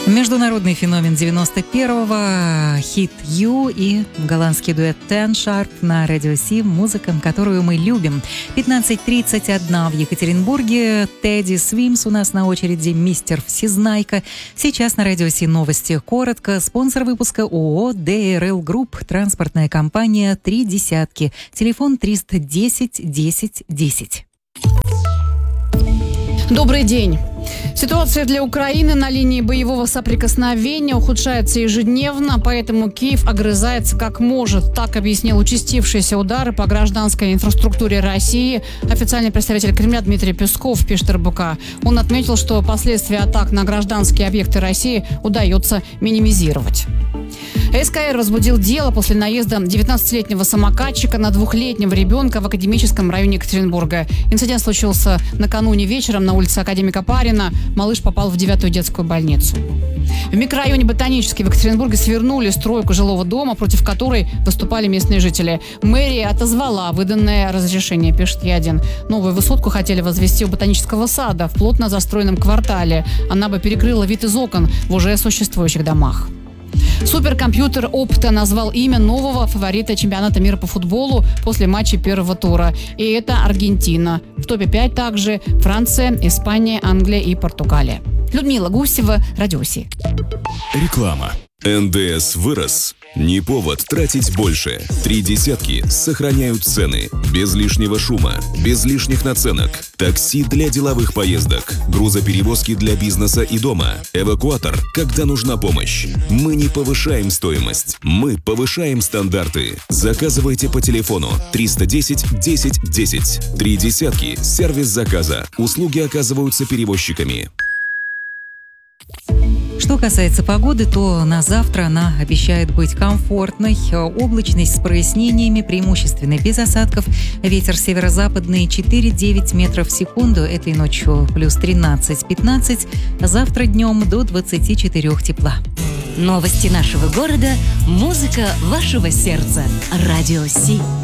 Международный феномен 91-го, хит «You» и голландский дуэт Ten Sharp на Радио Си, музыка, которую мы любим. 15:31 в Екатеринбурге. Тедди Свимс у нас на очереди, мистер Всезнайка. Сейчас на Радио Си новости. Коротко. Спонсор выпуска ООО ДРЛ Групп, транспортная компания «Три десятки». Телефон 310 10 10. Добрый день. Ситуация для Украины на линии боевого соприкосновения ухудшается ежедневно, поэтому Киев огрызается как может. Так объяснил участившиеся удары по гражданской инфраструктуре России официальный представитель Кремля Дмитрий Песков, пишет РБК. Он отметил, что последствия атак на гражданские объекты России удается минимизировать. СКР возбудил дело после наезда 19-летнего самокатчика на 2-летнего ребенка в академическом районе Екатеринбурга. Инцидент случился накануне вечером на улице Академика Парина. Малыш попал в 9-ю детскую больницу. В микрорайоне Ботанический в Екатеринбурге свернули стройку жилого дома, против которой выступали местные жители. Мэрия отозвала выданное разрешение, пишет Е1. Новую высотку хотели возвести у Ботанического сада в плотно застроенном квартале. Она бы перекрыла вид из окон в уже существующих домах. Суперкомпьютер Opta назвал имя нового фаворита чемпионата мира по футболу после матча первого тура. И это Аргентина. В топе 5 также Франция, Испания, Англия и Португалия. Людмила Гусева, Радио Си. Реклама. НДС вырос. Не повод тратить больше. Три десятки сохраняют цены. Без лишнего шума, без лишних наценок. Такси для деловых поездок. Грузоперевозки для бизнеса и дома. Эвакуатор, когда нужна помощь. Мы не повышаем стоимость. Мы повышаем стандарты. Заказывайте по телефону 310 10 10. Три десятки. Сервис заказа. Услуги оказываются перевозчиками. Что касается погоды, то на завтра она обещает быть комфортной. Облачность с прояснениями, преимущественно без осадков. Ветер северо-западный 4-9 метров в секунду. Этой ночью плюс 13-15. Завтра днем до 24 тепла. Новости нашего города, музыка вашего сердца. Радио Си.